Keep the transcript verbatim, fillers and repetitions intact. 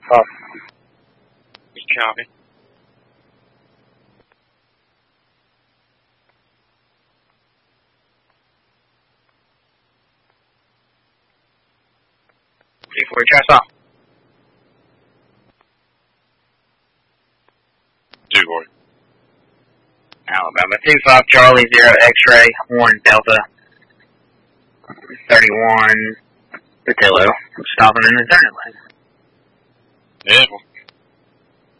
Oh. Copy. Before we try off. Two board. Alabama two five Charlie zero X-ray one Delta thirty-one Patillo stopping in the turning lane. Yeah, well,